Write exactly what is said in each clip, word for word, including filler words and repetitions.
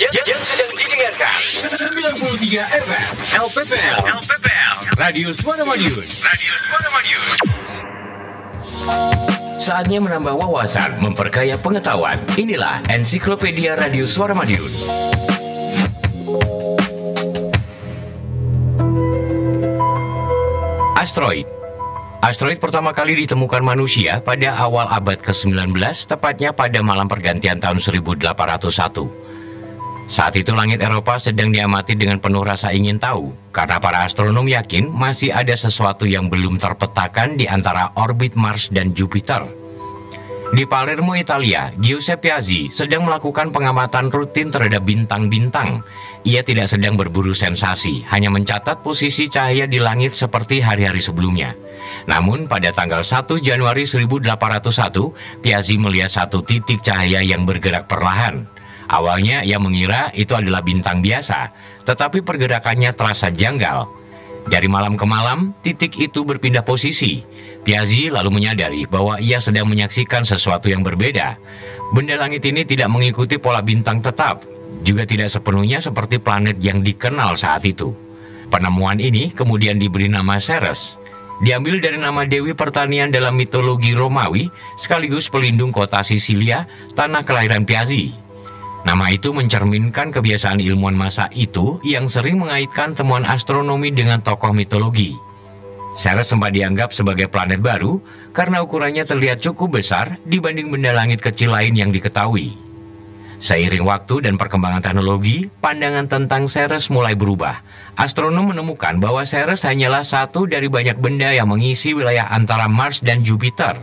Yang, yang sedang didengarkan sembilan puluh tiga F M L P P L, L P P L Radio Suara Madiun. Radio Suara Madiun. Saatnya menambah wawasan, memperkaya pengetahuan. Inilah Ensiklopedia Radio Suara Madiun. Asteroid. Asteroid pertama kali ditemukan manusia pada awal abad kesembilan belas, tepatnya pada malam pergantian tahun seribu delapan ratus satu. Saat itu langit Eropa sedang diamati dengan penuh rasa ingin tahu, karena para astronom yakin masih ada sesuatu yang belum terpetakan di antara orbit Mars dan Jupiter. Di Palermo, Italia, Giuseppe Piazzi sedang melakukan pengamatan rutin terhadap bintang-bintang. Ia tidak sedang berburu sensasi, hanya mencatat posisi cahaya di langit seperti hari-hari sebelumnya. Namun pada tanggal satu Januari seribu delapan ratus satu, Piazzi melihat satu titik cahaya yang bergerak perlahan. Awalnya ia mengira itu adalah bintang biasa, tetapi pergerakannya terasa janggal. Dari malam ke malam, titik itu berpindah posisi. Piazzi lalu menyadari bahwa ia sedang menyaksikan sesuatu yang berbeda. Benda langit ini tidak mengikuti pola bintang tetap, juga tidak sepenuhnya seperti planet yang dikenal saat itu. Penemuan ini kemudian diberi nama Ceres. Diambil dari nama Dewi Pertanian dalam mitologi Romawi, sekaligus pelindung kota Sisilia, tanah kelahiran Piazzi. Nama itu mencerminkan kebiasaan ilmuwan masa itu yang sering mengaitkan temuan astronomi dengan tokoh mitologi. Ceres sempat dianggap sebagai planet baru karena ukurannya terlihat cukup besar dibanding benda langit kecil lain yang diketahui. Seiring waktu dan perkembangan teknologi, pandangan tentang Ceres mulai berubah. Astronom menemukan bahwa Ceres hanyalah satu dari banyak benda yang mengisi wilayah antara Mars dan Jupiter.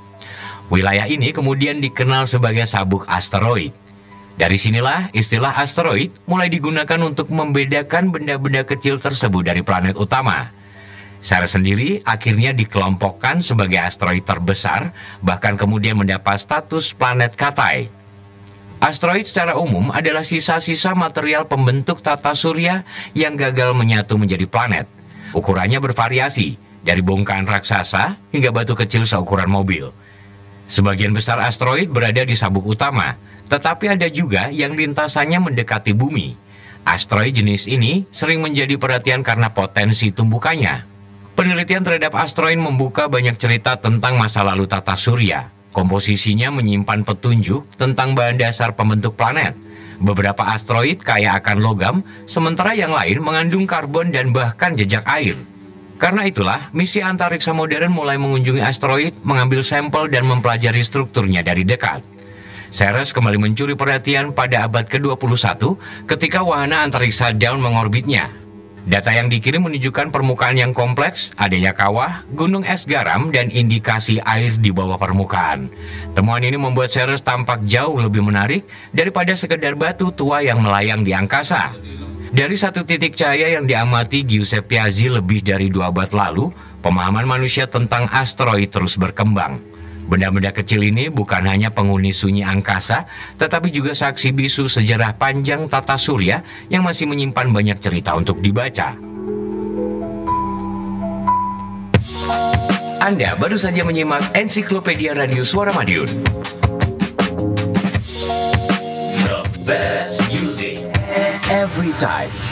Wilayah ini kemudian dikenal sebagai sabuk asteroid. Dari sinilah istilah asteroid mulai digunakan untuk membedakan benda-benda kecil tersebut dari planet utama. Ceres sendiri akhirnya dikelompokkan sebagai asteroid terbesar, bahkan kemudian mendapat status planet Katai. Asteroid secara umum adalah sisa-sisa material pembentuk tata surya yang gagal menyatu menjadi planet. Ukurannya bervariasi, dari bongkahan raksasa hingga batu kecil seukuran mobil. Sebagian besar asteroid berada di sabuk utama, tetapi ada juga yang lintasannya mendekati bumi. Asteroid jenis ini sering menjadi perhatian karena potensi tumbukannya. Penelitian terhadap asteroid membuka banyak cerita tentang masa lalu tata surya. Komposisinya menyimpan petunjuk tentang bahan dasar pembentuk planet. Beberapa asteroid kaya akan logam, sementara yang lain mengandung karbon dan bahkan jejak air. Karena itulah, misi antariksa modern mulai mengunjungi asteroid, mengambil sampel dan mempelajari strukturnya dari dekat. Ceres kembali mencuri perhatian pada abad ke dua puluh satu ketika wahana antariksa Dawn mengorbitnya. Data yang dikirim menunjukkan permukaan yang kompleks, adanya kawah, gunung es garam, dan indikasi air di bawah permukaan. Temuan ini membuat Ceres tampak jauh lebih menarik daripada sekedar batu tua yang melayang di angkasa. Dari satu titik cahaya yang diamati Giuseppe Piazzi lebih dari dua abad lalu, pemahaman manusia tentang asteroid terus berkembang. Benda-benda kecil ini bukan hanya penghuni sunyi angkasa, tetapi juga saksi bisu sejarah panjang tata surya yang masih menyimpan banyak cerita untuk dibaca. Anda baru saja menyimak Ensiklopedia Radio Suara Madiun. The best music every time.